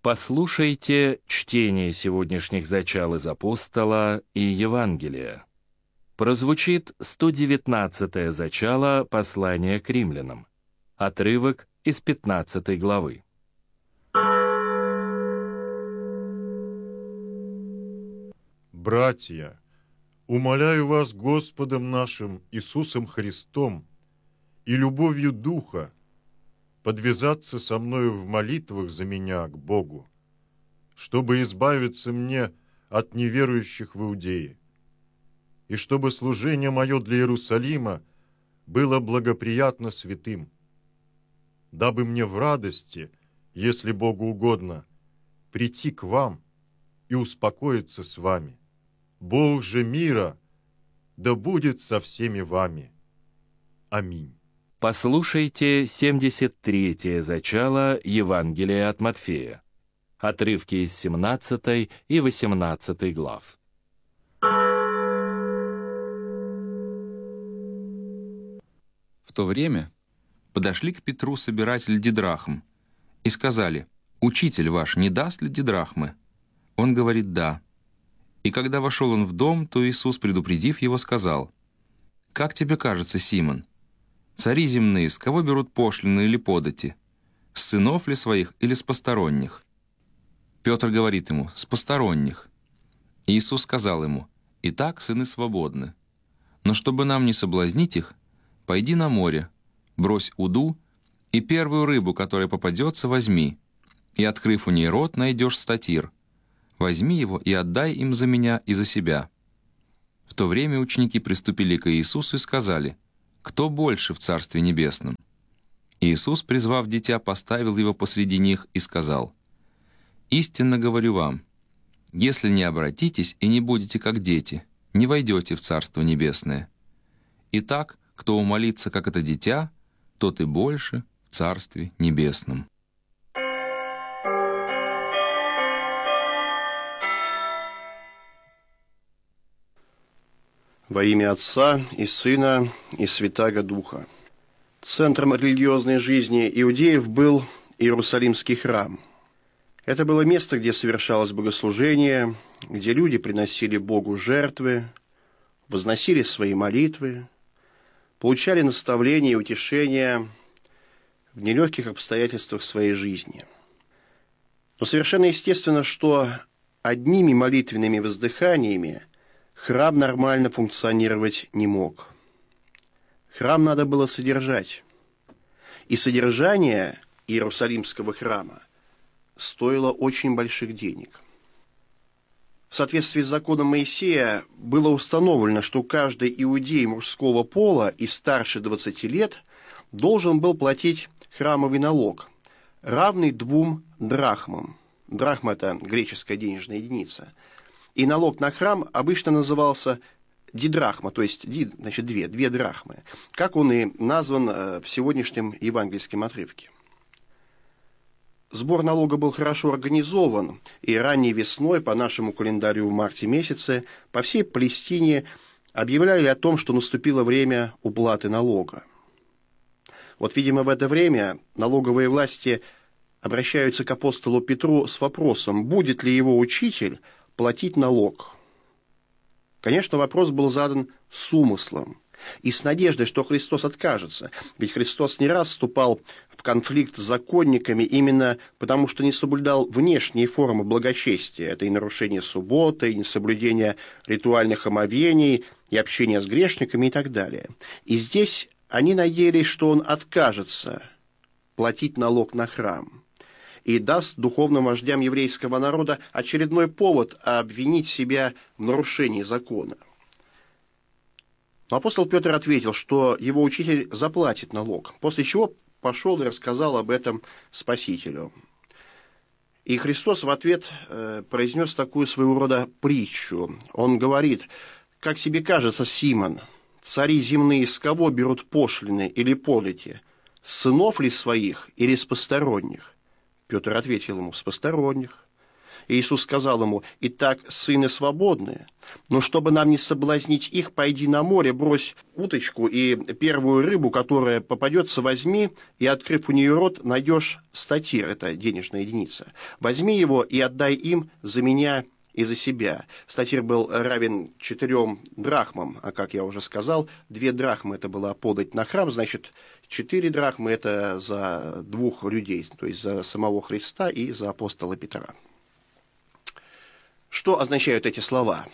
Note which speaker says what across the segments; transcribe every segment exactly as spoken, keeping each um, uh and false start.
Speaker 1: Послушайте чтение сегодняшних зачал из Апостола и Евангелия. Прозвучит сто девятнадцатое зачало послания к римлянам. Отрывок из пятнадцатой главы.
Speaker 2: Братья, умоляю вас Господом нашим Иисусом Христом и любовью Духа подвязаться со мною в молитвах за меня к Богу, чтобы избавиться мне от неверующих в Иудее, и чтобы служение мое для Иерусалима было благоприятно святым, дабы мне в радости, если Богу угодно, прийти к вам и успокоиться с вами. Бог же мира да будет со всеми вами. Аминь.
Speaker 1: Послушайте семьдесят третье зачало Евангелия от Матфея. Отрывки из семнадцатой и восемнадцатой глав.
Speaker 3: В то время подошли к Петру собиратели дидрахм и сказали: «Учитель ваш не даст ли дидрахмы?» Он говорит: «Да». И когда вошел он в дом, то Иисус, предупредив его, сказал: «Как тебе кажется, Симон, цари земные с кого берут пошлины или подати? С сынов ли своих или с посторонних?» Петр говорит ему: «С посторонних». И Иисус сказал ему: «Итак, сыны свободны. Но чтобы нам не соблазнить их, пойди на море, брось уду, и первую рыбу, которая попадется, возьми, и, открыв у ней рот, найдешь статир. Возьми его и отдай им за меня и за себя». В то время ученики приступили к Иисусу и сказали: «Кто больше в Царстве Небесном?» Иисус, призвав дитя, поставил его посреди них и сказал: «Истинно говорю вам, если не обратитесь и не будете как дети, не войдете в Царство Небесное. Итак, кто умолится, как это дитя, тот и больше в Царстве Небесном».
Speaker 4: Во имя Отца и Сына и Святаго Духа. Центром религиозной жизни иудеев был Иерусалимский храм. Это было место, где совершалось богослужение, где люди приносили Богу жертвы, возносили свои молитвы, получали наставления и утешения в нелегких обстоятельствах своей жизни. Но совершенно естественно, что одними молитвенными воздыханиями храм нормально функционировать не мог. Храм надо было содержать. И содержание Иерусалимского храма стоило очень больших денег. В соответствии с законом Моисея было установлено, что каждый иудей мужского пола и старше двадцати лет должен был платить храмовый налог, равный двум драхмам. Драхма – это греческая денежная единица. И налог на храм обычно назывался дидрахма, то есть ди, значит, две, две драхмы, как он и назван в сегодняшнем евангельском отрывке. Сбор налога был хорошо организован, и ранней весной, по нашему календарю в марте месяце, по всей Палестине объявляли о том, что наступило время уплаты налога. Вот, видимо, в это время налоговые власти обращаются к апостолу Петру с вопросом, будет ли его учитель платить налог. Конечно, вопрос был задан с умыслом и с надеждой, что Христос откажется. Ведь Христос не раз вступал в конфликт с законниками именно потому, что не соблюдал внешние формы благочестия. Это и нарушение субботы, и несоблюдение ритуальных омовений, и общение с грешниками и так далее. И здесь они надеялись, что он откажется платить налог на храм и даст духовным вождям еврейского народа очередной повод обвинить себя в нарушении закона. Но апостол Петр ответил, что его учитель заплатит налог, после чего пошел и рассказал об этом Спасителю. И Христос в ответ произнес такую своего рода притчу. Он говорит: «Как тебе кажется, Симон, цари земные с кого берут пошлины или подати? С сынов ли своих или с посторонних?» Петр ответил ему: «С посторонних». И Иисус сказал ему: «Итак, сыны свободны, но чтобы нам не соблазнить их, пойди на море, брось уточку, и первую рыбу, которая попадется, возьми, и, открыв у нее рот, найдешь статир», это денежная единица. «Возьми его и отдай им за меня и за себя». Статир был равен четырем драхмам, а, как я уже сказал, две драхмы – это было подать на храм, значит, четыре драхмы – это за двух людей, то есть за самого Христа и за апостола Петра. Что означают эти слова?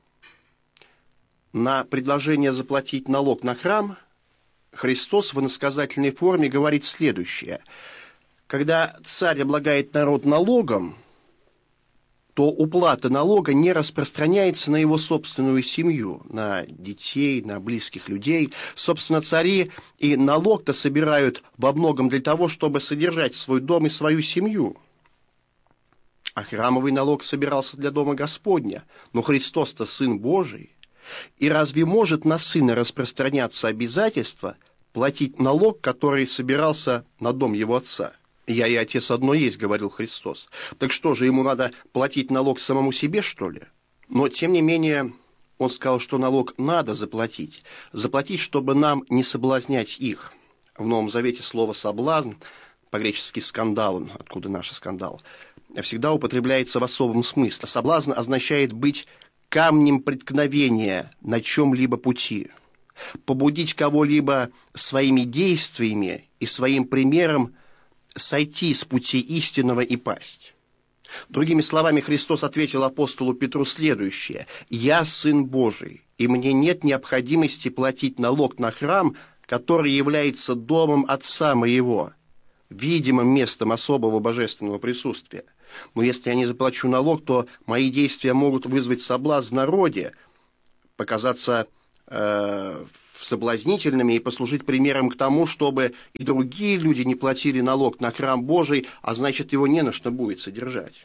Speaker 4: На предложение заплатить налог на храм Христос в иносказательной форме говорит следующее. Когда царь облагает народ налогом, то уплата налога не распространяется на его собственную семью, на детей, на близких людей. Собственно, цари и налог-то собирают во многом для того, чтобы содержать свой дом и свою семью. А храмовый налог собирался для дома Господня. Но Христос-то Сын Божий. И разве может на Сына распространяться обязательство платить налог, который собирался на дом Его Отца? «Я и Отец одно есть», — говорил Христос. Так что же, ему надо платить налог самому себе, что ли? Но, тем не менее, он сказал, что налог надо заплатить. Заплатить, чтобы нам не соблазнять их. В Новом Завете слово «соблазн», по-гречески «скандалон», откуда наш скандал, всегда употребляется в особом смысле. Соблазн означает быть камнем преткновения на чем-либо пути. Побудить кого-либо своими действиями и своим примером сойти с пути истинного и пасть. Другими словами, Христос ответил апостолу Петру следующее: «Я Сын Божий, и мне нет необходимости платить налог на храм, который является домом Отца моего, видимым местом особого божественного присутствия. Но если я не заплачу налог, то мои действия могут вызвать соблазн в народе, показаться э, соблазнительными и послужить примером к тому, чтобы и другие люди не платили налог на храм Божий, а значит, его не на что будет содержать».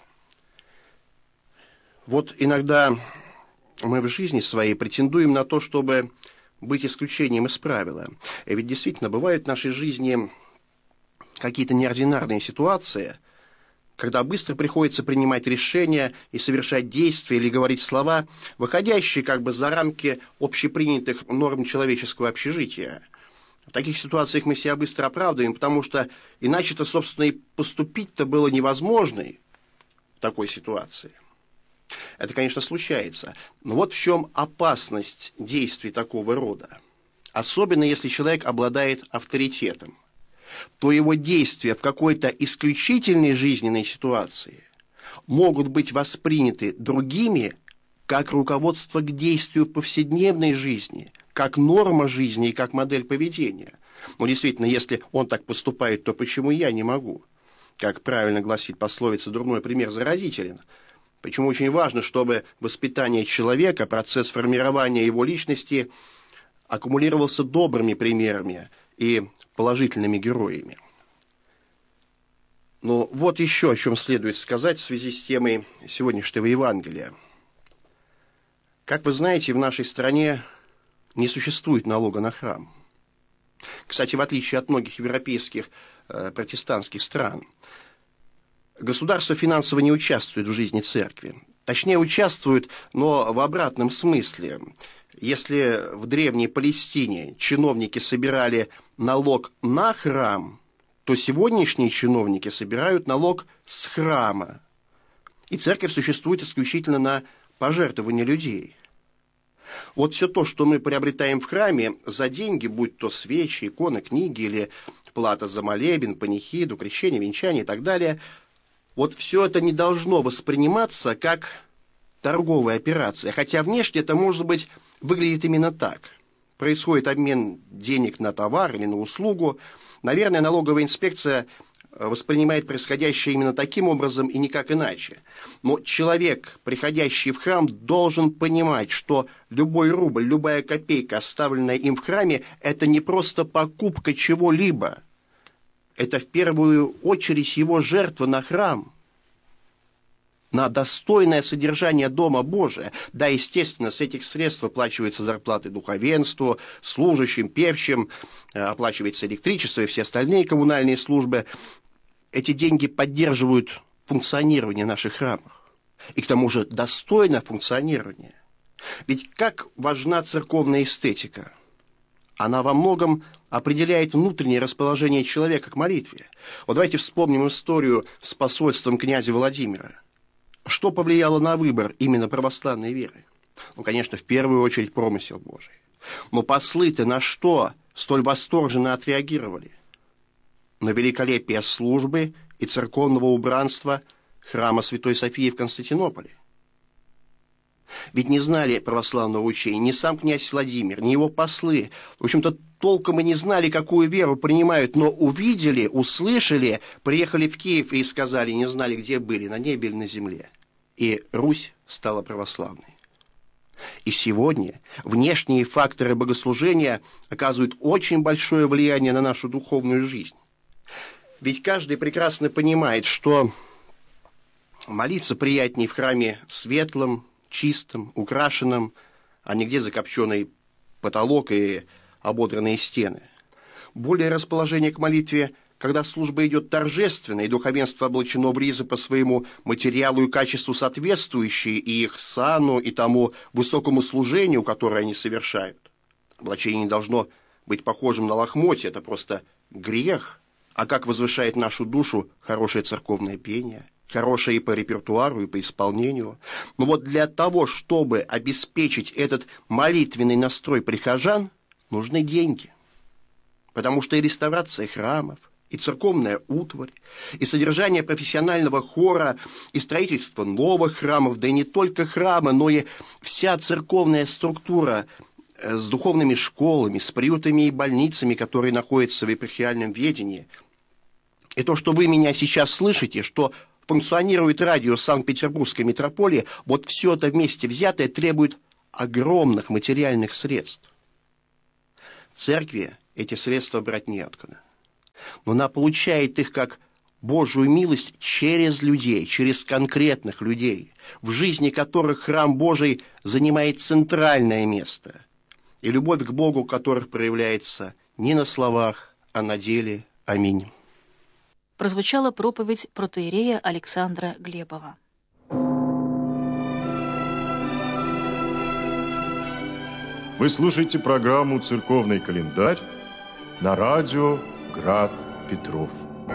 Speaker 4: Вот иногда мы в жизни своей претендуем на то, чтобы быть исключением из правила. И ведь действительно бывают в нашей жизни какие-то неординарные ситуации, когда быстро приходится принимать решения и совершать действия или говорить слова, выходящие как бы за рамки общепринятых норм человеческого общежития. В таких ситуациях мы себя быстро оправдываем, потому что иначе-то, собственно, и поступить-то было невозможно в такой ситуации. Это, конечно, случается. Но вот в чем опасность действий такого рода. Особенно, если человек обладает авторитетом, то его действия в какой-то исключительной жизненной ситуации могут быть восприняты другими как руководство к действию в повседневной жизни, как норма жизни и как модель поведения. Но действительно, если он так поступает, то почему я не могу? Как правильно гласит пословица, дурной пример заразителен. Почему очень важно, чтобы воспитание человека, процесс формирования его личности аккумулировался добрыми примерами и положительными героями. Но вот еще о чем следует сказать в связи с темой сегодняшнего Евангелия. Как вы знаете, в нашей стране не существует налога на храм. Кстати, в отличие от многих европейских э, протестантских стран, государство финансово не участвует в жизни церкви. Точнее, участвует, но в обратном смысле. Если в древней Палестине чиновники собирали налог на храм, то сегодняшние чиновники собирают налог с храма. И церковь существует исключительно на пожертвования людей. Вот все то, что мы приобретаем в храме за деньги, будь то свечи, иконы, книги или плата за молебен, панихиду, крещение, венчание и так далее, вот все это не должно восприниматься как торговая операция, хотя внешне это, может быть, выглядит именно так. Происходит обмен денег на товар или на услугу. Наверное, налоговая инспекция воспринимает происходящее именно таким образом и никак иначе. Но человек, приходящий в храм, должен понимать, что любой рубль, любая копейка, оставленная им в храме, это не просто покупка чего-либо. Это в первую очередь его жертва на храм, на достойное содержание Дома Божия. Да, естественно, с этих средств выплачиваются зарплаты духовенству, служащим, певчим, оплачивается электричество и все остальные коммунальные службы. Эти деньги поддерживают функционирование наших храмов. и к тому же достойно функционирования. Ведь как важна церковная эстетика? Она во многом определяет внутреннее расположение человека к молитве. Вот давайте вспомним историю с посольством князя Владимира. Что повлияло на выбор именно православной веры? Ну, конечно, в первую очередь промысел Божий. Но послы-то на что столь восторженно отреагировали? На великолепие службы и церковного убранства храма Святой Софии в Константинополе. Ведь не знали православного учения ни сам князь Владимир, ни его послы. В общем-то, толком и не знали, какую веру принимают, но увидели, услышали, приехали в Киев и сказали, не знали, где были, на небе или на земле. И Русь стала православной. И сегодня внешние факторы богослужения оказывают очень большое влияние на нашу духовную жизнь. Ведь каждый прекрасно понимает, что молиться приятнее в храме светлом, чистом, украшенном, а не где закопченный потолок и ободранные стены. Более расположение к молитве, когда служба идет торжественно, и духовенство облачено в ризы по своему материалу и качеству соответствующие и их сану, и тому высокому служению, которое они совершают. Облачение не должно быть похожим на лохмотье, это просто грех. А как возвышает нашу душу хорошее церковное пение, хорошее и по репертуару, и по исполнению. Но вот для того, чтобы обеспечить этот молитвенный настрой прихожан, нужны деньги. Потому что и реставрация храмов, и церковная утварь, и содержание профессионального хора, и строительство новых храмов, да и не только храмы, но и вся церковная структура с духовными школами, с приютами и больницами, которые находятся в епархиальном ведении. И то, что вы меня сейчас слышите, что функционирует радио Санкт-Петербургской митрополии, вот все это вместе взятое требует огромных материальных средств. Церкви эти средства брать неоткуда. Но она получает их как Божию милость через людей, через конкретных людей, в жизни которых храм Божий занимает центральное место, и любовь к Богу которых проявляется не на словах, а на деле. Аминь.
Speaker 5: Прозвучала проповедь протоиерея Александра Глебова.
Speaker 2: Вы слушаете программу «Церковный календарь» на радио «Град Петров».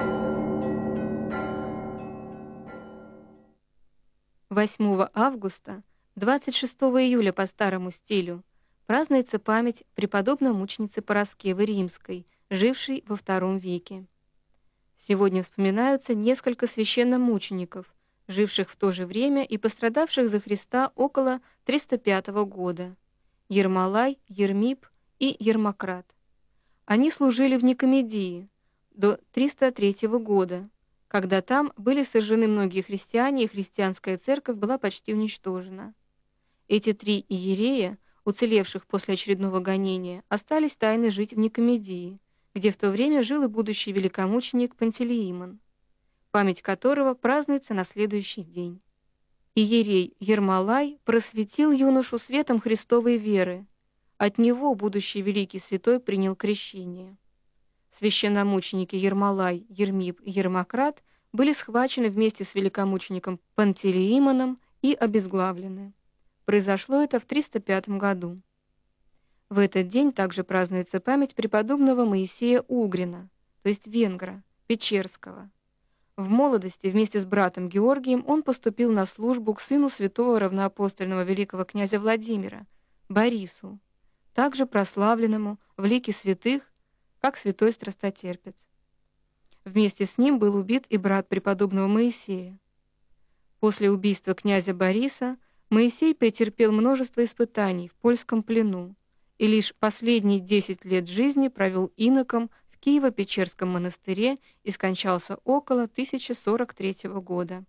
Speaker 6: восьмого августа, двадцать шестого июля по старому стилю, празднуется память преподобно-мученицы Параскевы Римской, жившей во втором веке. Сегодня вспоминаются несколько священномучеников, живших в то же время и пострадавших за Христа около триста пятого года – Ермолай, Ермип и Ермократ. Они служили в Никомедии до триста третьего года, когда там были сожжены многие христиане, и христианская церковь была почти уничтожена. Эти три иерея, уцелевших после очередного гонения, остались тайно жить в Никомедии, где в то время жил и будущий великомученик Пантелеимон, память которого празднуется на следующий день. Иерей Ермолай просветил юношу светом Христовой веры. От него будущий великий святой принял крещение. Священномученики Ермолай, Ермип и Ермократ были схвачены вместе с великомучеником Пантелеимоном и обезглавлены. Произошло это в триста пятом году. В этот день также празднуется память преподобного Моисея Угрина, то есть венгра, Печерского. В молодости вместе с братом Георгием он поступил на службу к сыну святого равноапостольного великого князя Владимира, Борису, также прославленному в лике святых, как святой страстотерпец. Вместе с ним был убит и брат преподобного Моисея. После убийства князя Бориса Моисей претерпел множество испытаний в польском плену и лишь последние десять лет жизни провел иноком в Киево-Печерском монастыре и скончался около тысяча сорок третьего года.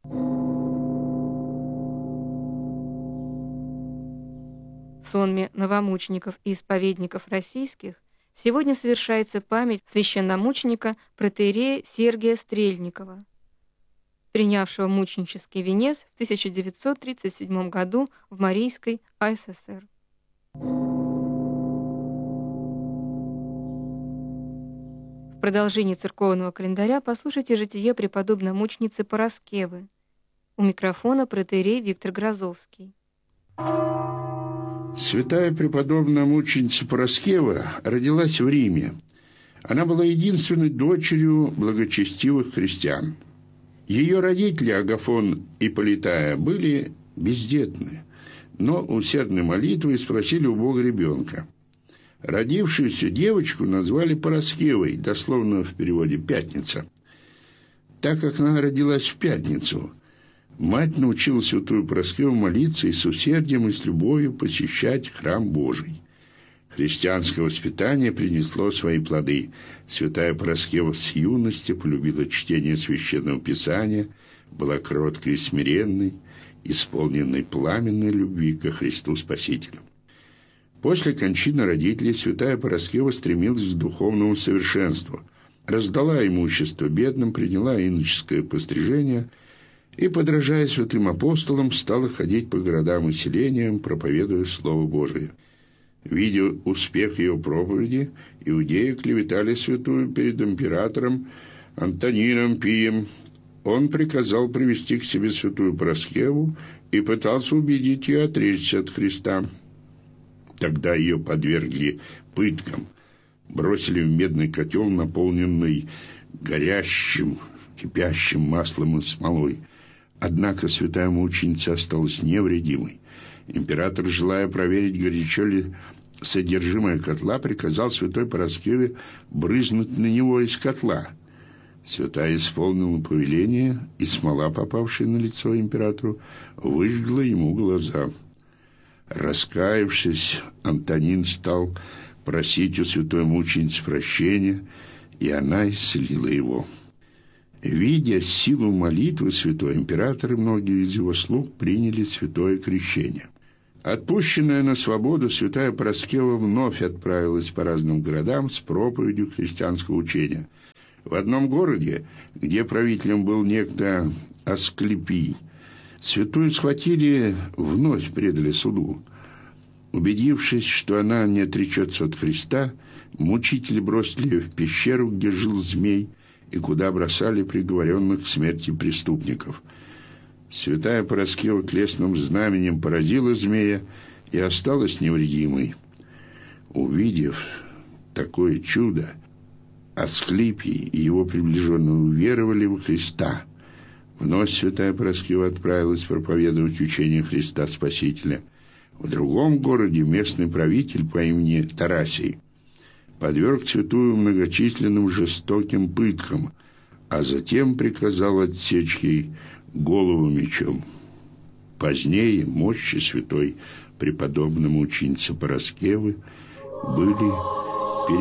Speaker 6: В сонме новомучеников и исповедников российских сегодня совершается память священномученика протоиерея Сергия Стрельникова, принявшего мученический венец в тысяча девятьсот тридцать седьмом году в Марийской АССР. В продолжении церковного календаря послушайте житие преподобной мученицы Параскевы. У микрофона протоиерей Виктор Грозовский.
Speaker 7: Святая преподобная мученица Параскева родилась в Риме. Она была единственной дочерью благочестивых христиан. Ее родители, Агафон и Политая, были бездетны, но усердной молитвой спросили у Бога ребенка. Родившуюся девочку назвали Параскевой, дословно в переводе «пятница». Так как она родилась в пятницу, мать научила святую Параскеву молиться и с усердием и с любовью посещать храм Божий. Христианское воспитание принесло свои плоды. Святая Параскева с юности полюбила чтение Священного Писания, была кроткой и смиренной, исполненной пламенной любви ко Христу Спасителю. После кончины родителей святая Параскева стремилась к духовному совершенству, раздала имущество бедным, приняла иноческое пострижение и, подражая святым апостолам, стала ходить по городам и селениям, проповедуя Слово Божие. Видя успех ее проповеди, иудеи клеветали святую перед императором Антонином Пием. Он приказал привести к себе святую Параскеву и пытался убедить ее отречься от Христа. Тогда ее подвергли пыткам, бросили в медный котел, наполненный горящим, кипящим маслом и смолой. Однако святая мученица осталась невредимой. Император, желая проверить, горячо ли содержимое котла, приказал святой Параскеве брызнуть на него из котла. Святая исполнила повеление, и смола, попавшая на лицо императору, выжгла ему глаза. Раскаявшись, Антонин стал просить у святой мученицы прощения, и она исцелила его. Видя силу молитвы святой, император и многие из его слуг приняли святое крещение. Отпущенная на свободу, святая Параскева вновь отправилась по разным городам с проповедью христианского учения. В одном городе, где правителем был некто Асклепий, святую схватили, вновь предали суду. Убедившись, что она не отречется от Христа, мучители бросили ее в пещеру, где жил змей, и куда бросали приговоренных к смерти преступников. Святая Параскева крестным знаменем поразила змея и осталась невредимой. Увидев такое чудо, Асклепий и его приближенные уверовали во Христа. Вновь святая Параскева отправилась проповедовать учение Христа Спасителя. В другом городе местный правитель по имени Тарасий подверг святую многочисленным жестоким пыткам, а затем приказал отсечь ей голову мечом. Позднее мощи святой преподобной мученицы Параскевы были